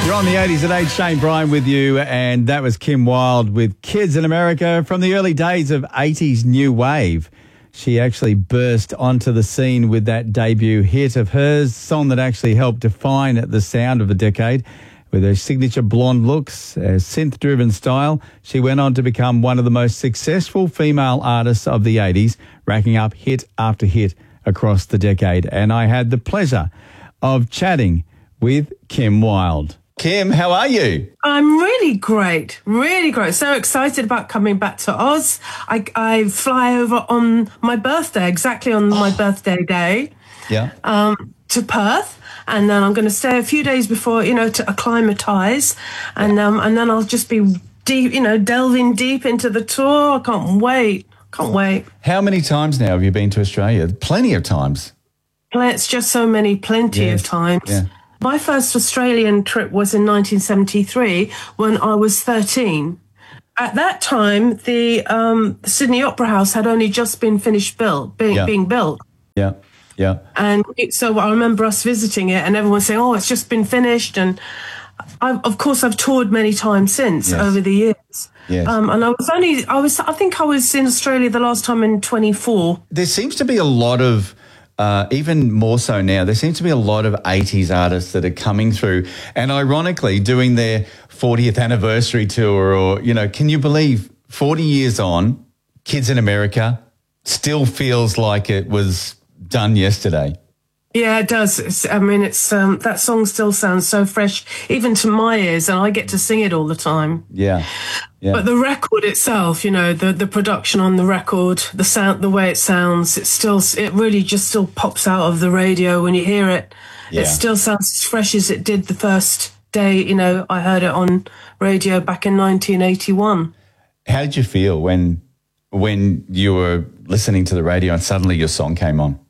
You're on the 80s at 8, Shane Bryan with you, and that was Kim Wilde with Kids in America from the early days of 80s new wave. She actually burst onto the scene with that debut hit of hers, song that actually helped define the sound of the decade. With her signature blonde looks, a synth-driven style, she went on to become one of the most successful female artists of the 80s, racking up hit after hit across the decade. And I had the pleasure of chatting with Kim Wilde. Kim, how are you? I'm really great, really great. So excited about coming back to Oz. I fly over on my birthday, exactly on my birthday day, to Perth. And then I'm going to stay a few days before, to acclimatise. And then I'll just be deep, delving deep into the tour. I can't wait. How many times now have you been to Australia? Plenty of times. It's just so many, plenty of times. Yeah. My first Australian trip was in 1973 when I was 13. At that time, the Sydney Opera House had only just been being built. Yeah, yeah. And so I remember us visiting it and everyone saying, "Oh, it's just been finished." And I've toured many times since over the years. Yes. And I think I was in Australia the last time in 24. There seems to be a lot of even more so now, there seems to be a lot of 80s artists that are coming through and ironically doing their 40th anniversary tour or, can you believe 40 years on, Kids in America still feels like it was done yesterday. Yeah, it does. That song still sounds so fresh, even to my ears, and I get to sing it all the time. Yeah. But the record itself, the production on the record, the sound, the way it sounds, it really just still pops out of the radio when you hear it. Yeah. It still sounds as fresh as it did the first day, I heard it on radio back in 1981. How did you feel when you were listening to the radio and suddenly your song came on?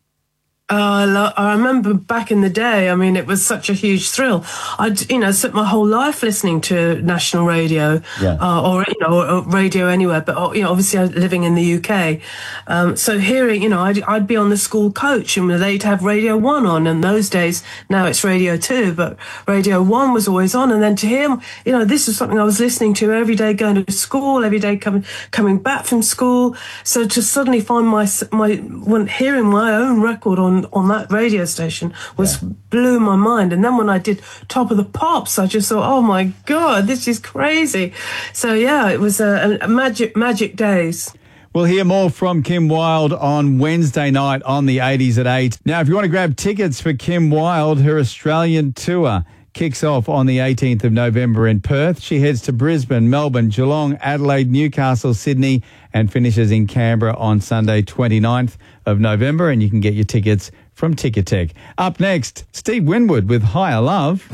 I remember back in the day, it was such a huge thrill. I'd, spent my whole life listening to national radio, or radio anywhere, but, obviously living in the UK. So hearing, I'd be on the school coach and they'd have Radio 1 on, and those days, now it's Radio 2, but Radio 1 was always on. And then to hear, this is something I was listening to every day going to school, every day coming back from school. So to suddenly find hearing my own record on that radio station blew my mind. And then when I did Top of the Pops, I just thought, oh my God, this is crazy. So it was a magic days. We'll hear more from Kim Wilde on Wednesday night on the 80s at 8. Now, if you want to grab tickets for Kim Wilde, her Australian tour kicks off on the 18th of November in Perth. She heads to Brisbane, Melbourne, Geelong, Adelaide, Newcastle, Sydney, and finishes in Canberra on Sunday, 29th of November. And you can get your tickets from Ticketek. Up next, Steve Winwood with Higher Love.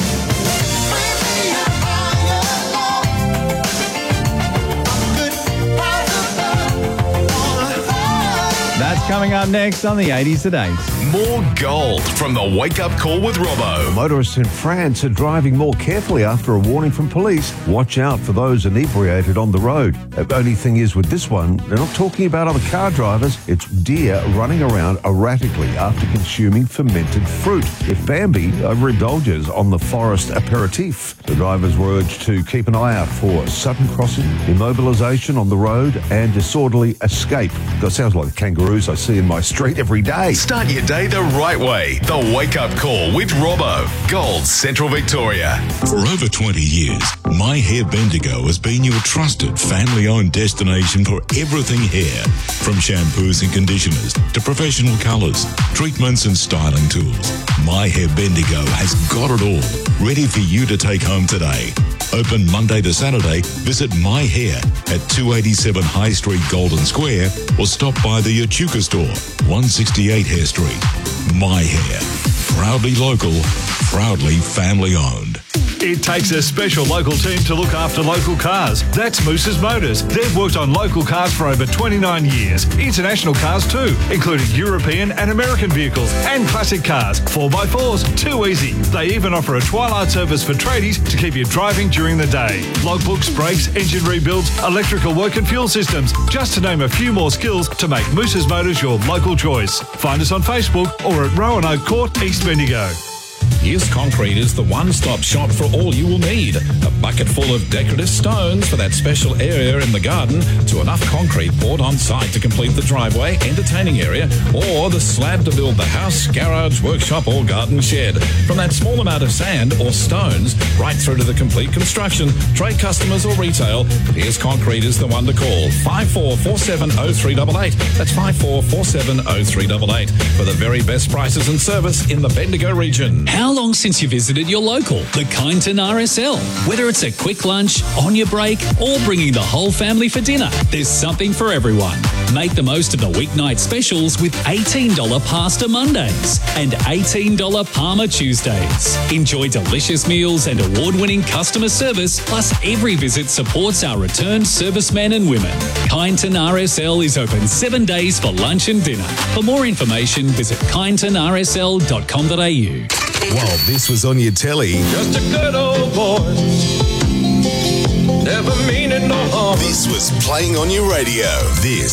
That's coming up next on the 80s at 8. More gold from the Wake Up Call with Robbo. Motorists in France are driving more carefully after a warning from police. Watch out for those inebriated on the road. The only thing is with this one, they're not talking about other car drivers. It's deer running around erratically after consuming fermented fruit. If Bambi overindulges on the forest aperitif, the drivers were urged to keep an eye out for sudden crossing, immobilisation on the road and disorderly escape. That sounds like the kangaroos I see in my street every day. Start your day the right way. The Wake Up Call with Robbo. Gold Central Victoria. For over 20 years, My Hair Bendigo has been your trusted family-owned destination for everything hair. From shampoos and conditioners to professional colours, treatments and styling tools. My Hair Bendigo has got it all, ready for you to take home today. Open Monday to Saturday. Visit My Hair at 287 High Street, Golden Square, or stop by the Echuca store, 168 Hare Street. My Hair. Proudly local, proudly family owned. It takes a special local team to look after local cars. That's Moose's Motors. They've worked on local cars for over 29 years. International cars too, including European and American vehicles and classic cars. 4x4s, too easy. They even offer a twilight service for tradies to keep you driving during the day. Logbooks, brakes, engine rebuilds, electrical work and fuel systems. Just to name a few more skills to make Moose's Motors your local choice. Find us on Facebook or at Roanoke Court, East Bendigo. Here's Concrete is the one-stop shop for all you will need. A bucket full of decorative stones for that special area in the garden, to enough concrete poured on site to complete the driveway, entertaining area, or the slab to build the house, garage, workshop or garden shed. From that small amount of sand or stones right through to the complete construction, trade customers or retail, Here's Concrete is the one to call. 54470388. That's 54470388 for the very best prices and service in the Bendigo region. How long since you visited your local, the Kyneton RSL? Whether it's a quick lunch, on your break, or bringing the whole family for dinner, there's something for everyone. Make the most of the weeknight specials with $18 pasta Mondays and $18 Parma Tuesdays. Enjoy delicious meals and award-winning customer service, plus every visit supports our returned servicemen and women. Kyneton RSL is open 7 days for lunch and dinner. For more information, visit kynetonrsl.com.au. While this was on your telly, just a good old boy, never meaning no harm. This was playing on your radio. This